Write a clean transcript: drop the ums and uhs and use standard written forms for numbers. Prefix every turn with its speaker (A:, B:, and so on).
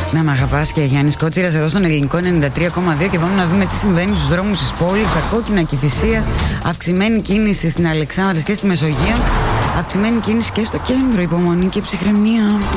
A: Να μ' αγαπάς και Γιάννης Κότσιρας εδώ στον Ελληνικό 93,2 και πάμε να δούμε τι συμβαίνει στους δρόμους της πόλης, στα κόκκινα Κηφισίας, αυξημένη κίνηση στην Αλεξάνδρας και στη Μεσογείο, αυξημένη κίνηση και στο κέντρο, υπομονή και ψυχραιμία.